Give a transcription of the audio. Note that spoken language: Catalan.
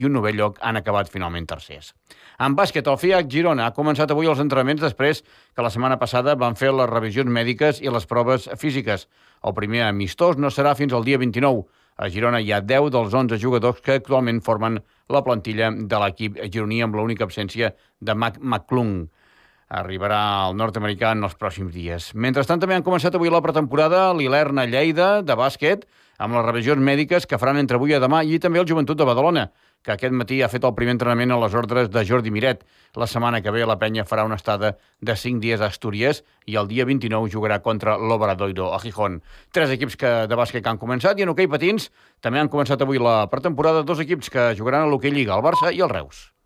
i un novè lloc han acabat finalment tercers. En bàsquet, el FIAC Girona ha començat avui els entrenaments després que la setmana passada van fer les revisions mèdiques i les proves físiques. El primer amistós no serà fins al dia 29. A Girona hi ha 10 dels 11 jugadors que actualment formen la plantilla de l'equip gironí amb l'única absència de Mac McClung. Arribarà al nord-americà en els pròxims dies. Mentrestant, també han començat avui la pretemporada l'Ilerna Lleida de bàsquet amb les revisions mèdiques que faran entre avui i demà i també el Joventut de Badalona, que aquest matí ha fet el primer entrenament a les ordres de Jordi Miret. La setmana que ve la penya farà una estada de 5 dies a Astúries i el dia 29 jugarà contra l'Obradoiro a Gijón. 3 equips de bàsquet que han començat i en hoquei patins també han començat avui la pretemporada 2 equips que jugaran a l'hoquei Lliga, el Barça i el Reus.